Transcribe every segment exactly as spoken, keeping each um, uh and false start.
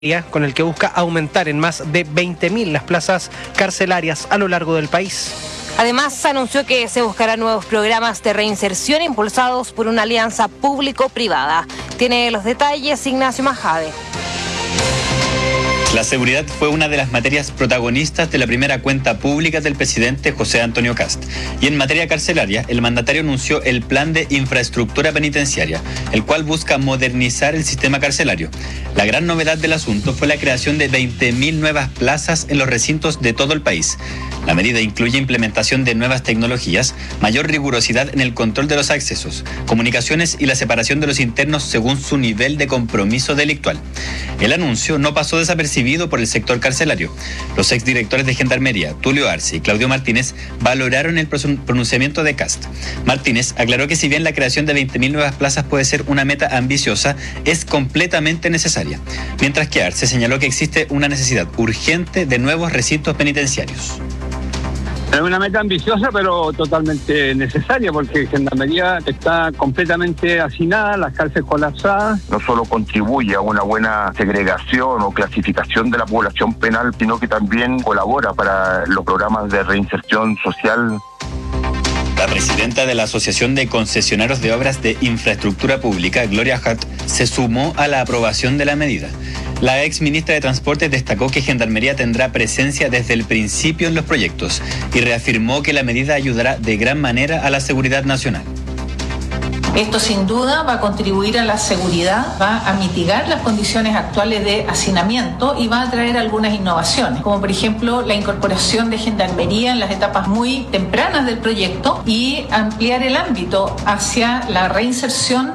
con el que busca aumentar en más de veinte mil las plazas carcelarias a lo largo del país. Además, anunció que se buscarán nuevos programas de reinserción impulsados por una alianza público-privada. Tiene los detalles Ignacio Majade. La seguridad fue una de las materias protagonistas de la primera cuenta pública del presidente José Antonio Kast. Y en materia carcelaria, el mandatario anunció el plan de infraestructura penitenciaria, el cual busca modernizar el sistema carcelario. La gran novedad del asunto fue la creación de veinte mil nuevas plazas en los recintos de todo el país. La medida incluye implementación de nuevas tecnologías, mayor rigurosidad en el control de los accesos, comunicaciones y la separación de los internos según su nivel de compromiso delictual. El anuncio no pasó desapercibido por el sector carcelario. Los exdirectores de Gendarmería, Tulio Arce y Claudio Martínez, valoraron el pronunciamiento de Kast. Martínez aclaró que si bien la creación de veinte mil nuevas plazas puede ser una meta ambiciosa, es completamente necesaria. Mientras que Arce señaló que existe una necesidad urgente de nuevos recintos penitenciarios. Es una meta ambiciosa, pero totalmente necesaria, porque Gendarmería está completamente hacinada, las cárceles colapsadas. No solo contribuye a una buena segregación o clasificación de la población penal, sino que también colabora para los programas de reinserción social. La presidenta de la Asociación de Concesionarios de Obras de Infraestructura Pública, Gloria Hart, se sumó a la aprobación de la medida. La ex ministra de Transportes destacó que Gendarmería tendrá presencia desde el principio en los proyectos y reafirmó que la medida ayudará de gran manera a la seguridad nacional. Esto sin duda va a contribuir a la seguridad, va a mitigar las condiciones actuales de hacinamiento y va a traer algunas innovaciones, como por ejemplo la incorporación de Gendarmería en las etapas muy tempranas del proyecto y ampliar el ámbito hacia la reinserción.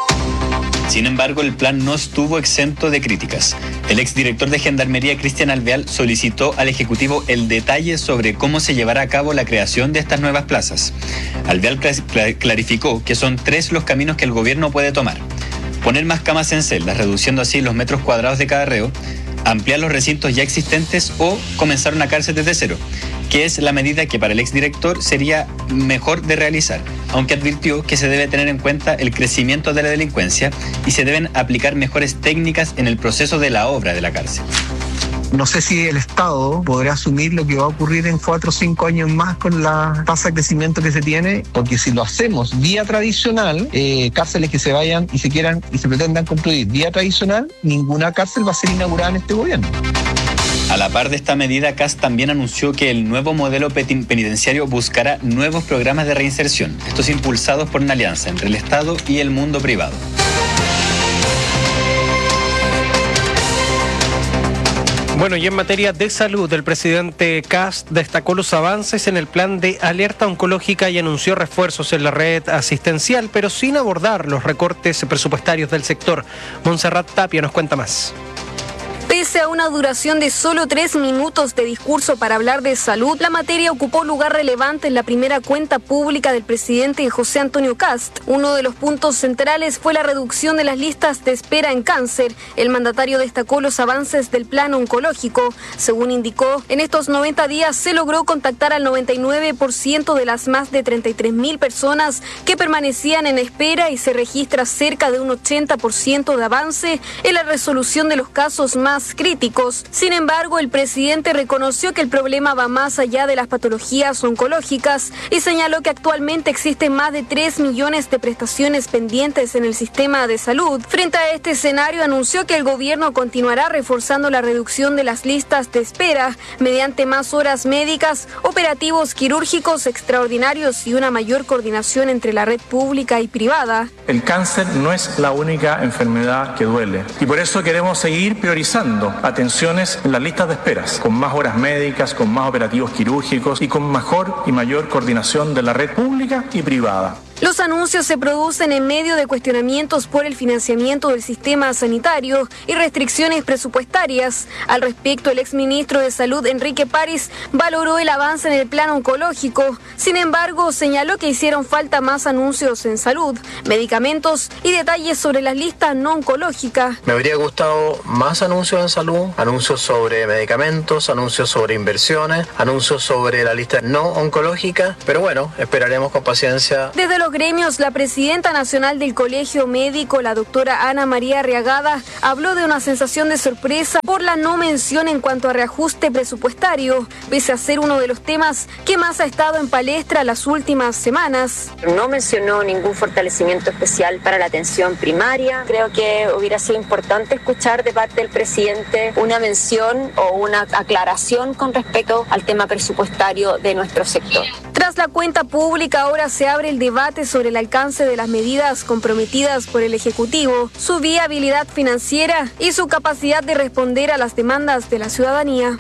Sin embargo, el plan no estuvo exento de críticas. El exdirector de Gendarmería, Cristian Alvear, solicitó al Ejecutivo el detalle sobre cómo se llevará a cabo la creación de estas nuevas plazas. Alvear clarificó que son tres los caminos que el gobierno puede tomar: poner más camas en celdas, reduciendo así los metros cuadrados de cada reo, ampliar los recintos ya existentes o comenzar una cárcel desde cero, que es la medida que para el exdirector sería mejor de realizar, aunque advirtió que se debe tener en cuenta el crecimiento de la delincuencia y se deben aplicar mejores técnicas en el proceso de la obra de la cárcel. No sé si el Estado podrá asumir lo que va a ocurrir en cuatro o cinco años más con la tasa de crecimiento que se tiene, porque si lo hacemos vía tradicional, eh, cárceles que se vayan y se quieran y se pretendan construir vía tradicional, ninguna cárcel va a ser inaugurada en este gobierno. A la par de esta medida, Kast también anunció que el nuevo modelo penitenciario buscará nuevos programas de reinserción, estos impulsados por una alianza entre el Estado y el mundo privado. Bueno, y en materia de salud, el presidente Kast destacó los avances en el plan de alerta oncológica y anunció refuerzos en la red asistencial, pero sin abordar los recortes presupuestarios del sector. Montserrat Tapia nos cuenta más. Pese a una duración de solo tres minutos de discurso para hablar de salud, la materia ocupó lugar relevante en la primera cuenta pública del presidente José Antonio Kast. Uno de los puntos centrales fue la reducción de las listas de espera en cáncer. El mandatario destacó los avances del plan oncológico. Según indicó, en estos noventa días se logró contactar al noventa y nueve por ciento de las más de treinta y tres mil personas que permanecían en espera y se registra cerca de un ochenta por ciento de avance en la resolución de los casos más críticos. Sin embargo, el presidente reconoció que el problema va más allá de las patologías oncológicas y señaló que actualmente existen más de tres millones de prestaciones pendientes en el sistema de salud. Frente a este escenario, anunció que el gobierno continuará reforzando la reducción de las listas de espera mediante más horas médicas, operativos quirúrgicos extraordinarios y una mayor coordinación entre la red pública y privada. El cáncer no es la única enfermedad que duele y por eso queremos seguir priorizando atenciones en las listas de esperas, con más horas médicas, con más operativos quirúrgicos y con mejor y mayor coordinación de la red pública y privada. Los anuncios se producen en medio de cuestionamientos por el financiamiento del sistema sanitario y restricciones presupuestarias. Al respecto, el exministro de Salud, Enrique París, valoró el avance en el plan oncológico. Sin embargo, señaló que hicieron falta más anuncios en salud, medicamentos y detalles sobre las listas no oncológicas. Me habría gustado más anuncios en salud, anuncios sobre medicamentos, anuncios sobre inversiones, anuncios sobre la lista no oncológica, pero bueno, esperaremos con paciencia. Desde los los gremios, la presidenta nacional del Colegio Médico, la doctora Ana María Arriagada, habló de una sensación de sorpresa por la no mención en cuanto a reajuste presupuestario, pese a ser uno de los temas que más ha estado en palestra las últimas semanas. No mencionó ningún fortalecimiento especial para la atención primaria. Creo que hubiera sido importante escuchar de parte del presidente una mención o una aclaración con respecto al tema presupuestario de nuestro sector. Tras la cuenta pública, ahora se abre el debate sobre el alcance de las medidas comprometidas por el Ejecutivo, su viabilidad financiera y su capacidad de responder a las demandas de la ciudadanía.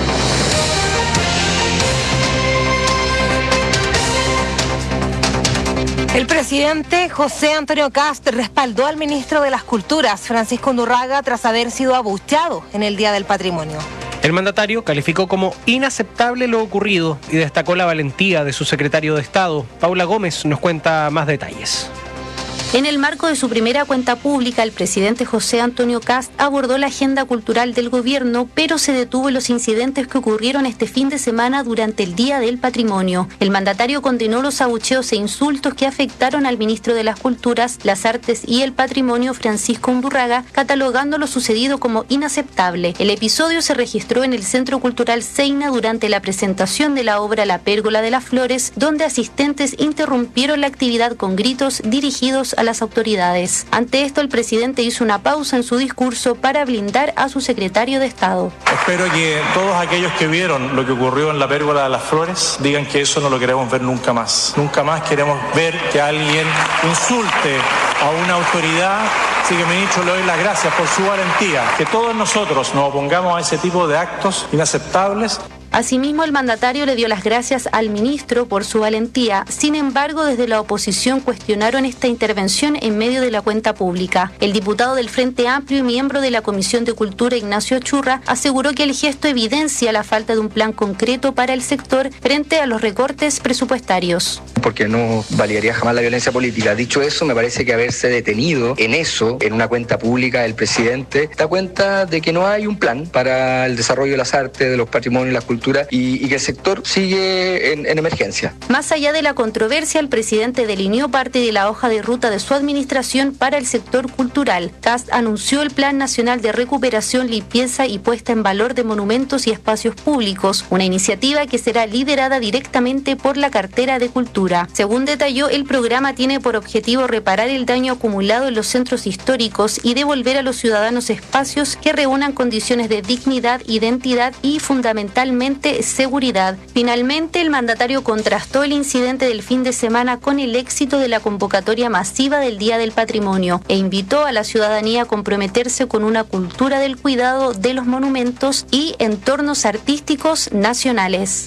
El presidente José Antonio Kast respaldó al ministro de las Culturas, Francisco Undurraga, tras haber sido abucheado en el Día del Patrimonio. El mandatario calificó como inaceptable lo ocurrido y destacó la valentía de su secretario de Estado. Paula Gómez nos cuenta más detalles. En el marco de su primera cuenta pública, el presidente José Antonio Kast abordó la agenda cultural del gobierno, pero se detuvo en los incidentes que ocurrieron este fin de semana durante el Día del Patrimonio. El mandatario condenó los abucheos e insultos que afectaron al ministro de las Culturas, las Artes y el Patrimonio, Francisco Undurraga, catalogando lo sucedido como inaceptable. El episodio se registró en el Centro Cultural Seina durante la presentación de la obra La Pérgola de las Flores, donde asistentes interrumpieron la actividad con gritos dirigidos a las autoridades. Ante esto, el presidente hizo una pausa en su discurso para blindar a su secretario de Estado. Espero que todos aquellos que vieron lo que ocurrió en la Pérgola de las Flores digan que eso no lo queremos ver nunca más. Nunca más queremos ver que alguien insulte a una autoridad. Así que, ministro, le doy las gracias por su valentía. Que todos nosotros nos opongamos a ese tipo de actos inaceptables. Asimismo, el mandatario le dio las gracias al ministro por su valentía. Sin embargo, desde la oposición cuestionaron esta intervención en medio de la cuenta pública. El diputado del Frente Amplio y miembro de la Comisión de Cultura, Ignacio Achurra, aseguró que el gesto evidencia la falta de un plan concreto para el sector frente a los recortes presupuestarios. Porque no validaría jamás la violencia política. Dicho eso, me parece que haberse detenido en eso, en una cuenta pública del presidente, da cuenta de que no hay un plan para el desarrollo de las artes, de los patrimonios y las culturas, y, y que el sector sigue en, en emergencia. Más allá de la controversia, el presidente delineó parte de la hoja de ruta de su administración para el sector cultural. Kast anunció el Plan Nacional de Recuperación, Limpieza y Puesta en Valor de Monumentos y Espacios Públicos, una iniciativa que será liderada directamente por la cartera de Cultura. Según detalló, el programa tiene por objetivo reparar el daño acumulado en los centros históricos y devolver a los ciudadanos espacios que reúnan condiciones de dignidad, identidad y fundamentalmente seguridad. Finalmente, el mandatario contrastó el incidente del fin de semana con el éxito de la convocatoria masiva del Día del Patrimonio e invitó a la ciudadanía a comprometerse con una cultura del cuidado de los monumentos y entornos artísticos nacionales.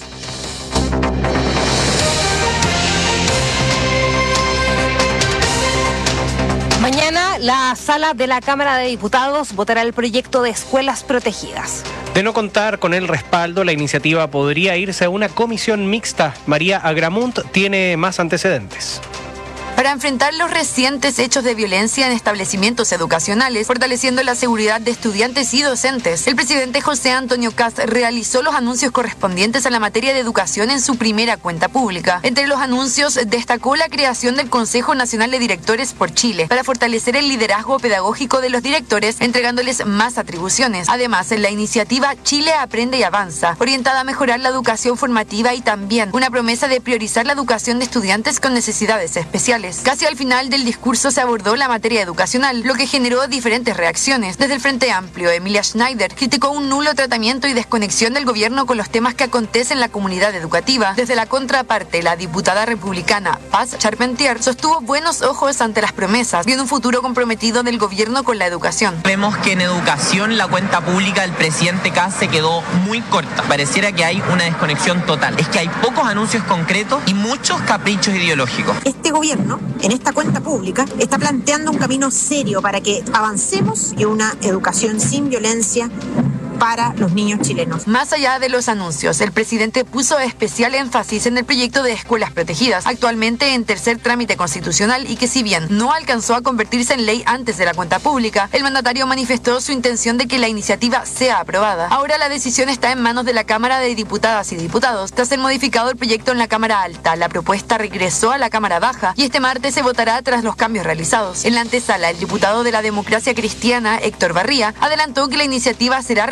Mañana, la sala de la Cámara de Diputados votará el proyecto de escuelas protegidas. De no contar con el respaldo, la iniciativa podría irse a una comisión mixta. María Agramunt tiene más antecedentes. Para enfrentar los recientes hechos de violencia en establecimientos educacionales, fortaleciendo la seguridad de estudiantes y docentes, el presidente José Antonio Kast realizó los anuncios correspondientes a la materia de educación en su primera cuenta pública. Entre los anuncios destacó la creación del Consejo Nacional de Directores por Chile, para fortalecer el liderazgo pedagógico de los directores, entregándoles más atribuciones. Además, la iniciativa Chile Aprende y Avanza, orientada a mejorar la educación formativa y también una promesa de priorizar la educación de estudiantes con necesidades especiales. Casi al final del discurso se abordó la materia educacional, lo que generó diferentes reacciones. Desde el Frente Amplio, Emilia Schneider criticó un nulo tratamiento y desconexión del gobierno con los temas que acontecen en la comunidad educativa. Desde la contraparte, la diputada republicana Paz Charpentier sostuvo buenos ojos ante las promesas, viendo un futuro comprometido del gobierno con la educación. Vemos que en educación la cuenta pública del presidente Kast se quedó muy corta. Pareciera que hay una desconexión total. Es que hay pocos anuncios concretos y muchos caprichos ideológicos. Este gobierno, en esta cuenta pública, está planteando un camino serio para que avancemos en una educación sin violencia, para los niños chilenos. Más allá de los anuncios, el presidente puso especial énfasis en el proyecto de escuelas protegidas, actualmente en tercer trámite constitucional y que si bien no alcanzó a convertirse en ley antes de la cuenta pública, el mandatario manifestó su intención de que la iniciativa sea aprobada. Ahora la decisión está en manos de la Cámara de Diputadas y Diputados. Tras ser modificado el proyecto en la Cámara Alta, la propuesta regresó a la Cámara Baja y este martes se votará tras los cambios realizados. En la antesala, el diputado de la Democracia Cristiana, Héctor Barría, adelantó que la iniciativa será